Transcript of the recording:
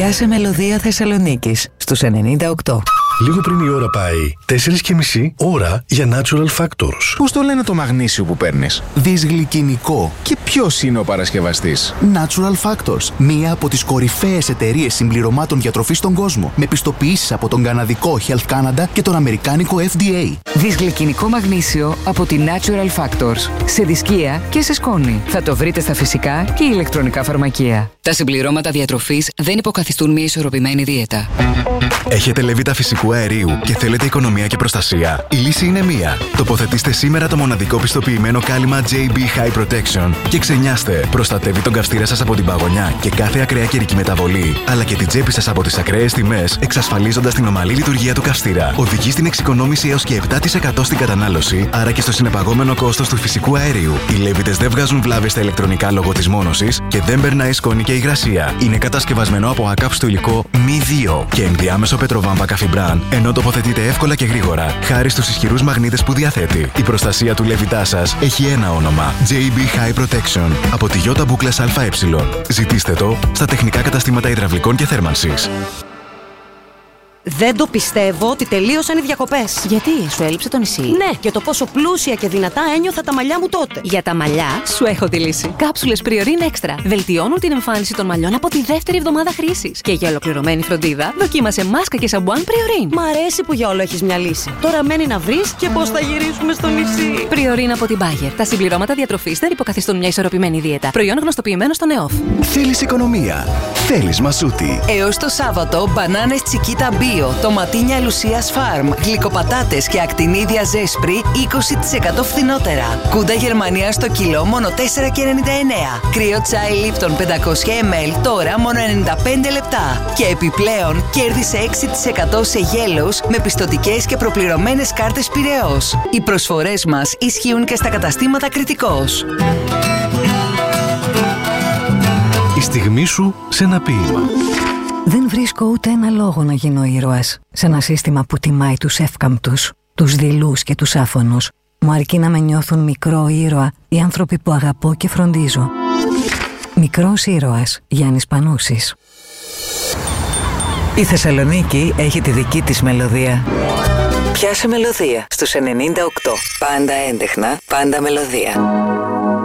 Πιάσε μελωδία Θεσσαλονίκης στους 98. Λίγο πριν η ώρα πάει 4,5 ώρα για Natural Factors. Πώς το λένε το μαγνήσιο που παίρνεις? Δυσγλυκινικό. Και ποιος είναι ο παρασκευαστής? Natural Factors, μία από τις κορυφαίες εταιρείες συμπληρωμάτων διατροφής στον κόσμο, με πιστοποιήσεις από τον καναδικό Health Canada και τον αμερικάνικο FDA. Δυσγλυκινικό μαγνήσιο από τη Natural Factors. Σε δισκία και σε σκόνη. Θα το βρείτε στα φυσικά και ηλεκτρονικά φαρμακεία. Τα συμπληρώματα διατροφής δεν υποκαθιστούν μια ισορροπημένη δίαιτα. Έχετε λεβίτα φυσικού αερίου και θέλετε οικονομία και προστασία? Η λύση είναι μία. Τοποθετήστε σήμερα το μοναδικό πιστοποιημένο κάλυμα JB High Protection και ξενιάστε. Προστατεύει τον καυστήρα σας από την παγωνιά και κάθε ακραία καιρική μεταβολή, αλλά και την τσέπη σας από τις ακραίες τιμές, εξασφαλίζοντας την ομαλή λειτουργία του καυστήρα. Οδηγεί στην εξοικονόμηση έως και 7% στην κατανάλωση, άρα και στο συνεπαγόμενο κόστος του φυσικού αερίου. Οι λέβιτες δεν βγάζουν βλάβες στα ηλεκτρονικά λόγω της μόνωσης και δεν περνάει σκόνη και υγρασία. Είναι κατασκευασμένο από ακάψτο υλικό μη 2 και ενδιάμεσο πετροβάμβα καφιμπράν, ενώ τοποθετείται εύκολα και γρήγορα, χάρη στους ισχυρούς μαγνήτες που διαθέτει. Η προστασία του λεβιτά σας έχει ένα όνομα: JB High Protection από τη Ιώτα Μπούκλας ΑΕ. Ζητήστε το στα τεχνικά καταστήματα υδραυλικών και θέρμανσης. Δεν το πιστεύω ότι τελείωσαν οι διακοπές. Γιατί, σου έλειψε το νησί? Ναι, και το πόσο πλούσια και δυνατά ένιωθα τα μαλλιά μου τότε. Για τα μαλλιά, σου έχω τη λύση. Κάψουλες Priorin Extra βελτιώνουν την εμφάνιση των μαλλιών από τη δεύτερη εβδομάδα χρήσης. Και για ολοκληρωμένη φροντίδα, δοκίμασε μάσκα και σαμπουάν Priorin. Μ' αρέσει που για όλο έχεις μια λύση. Τώρα μένει να βρεις και πώς θα γυρίσουμε στο νησί. Priorin από την Bayer. Τα συμπληρώματα διατροφής δεν υποκαθιστούν μια ισορροπημένη δίαιτα. Προϊόν γνωστοποιημένο στο ΝΕΟΦ. Θέλεις οικονομία? Θέλεις μασούτη? Έως το Σάββατο, μπανάνες Chiquita Bio, τοματίνια Λουσίας Farm, γλυκοπατάτες και ακτινίδια Ζέσπρι 20% φθηνότερα. Κούντα Γερμανία στο κιλό μόνο 4,99. Κρύο τσάι Lipton 500 ml τώρα μόνο 95 λεπτά. Και επιπλέον κέρδισε 6% σε γέλος με πιστωτικές και προπληρωμένες κάρτες Πειραιώς. Οι προσφορές μας ισχύουν και στα καταστήματα Κρητικός. Η στιγμή σου σε ένα ποίημα. Δεν βρίσκω ούτε ένα λόγο να γίνω ήρωας σε ένα σύστημα που τιμάει τους εύκαμπτους, τους δειλούς και τους άφωνους. Μου αρκεί να με νιώθουν μικρό ήρωα οι άνθρωποι που αγαπώ και φροντίζω. Μικρός ήρωας, Γιάννης Πανούσης. Η Θεσσαλονίκη έχει τη δική της μελωδία. Πιάσε μελωδία στους 98. Πάντα έντεχνα, πάντα μελωδία.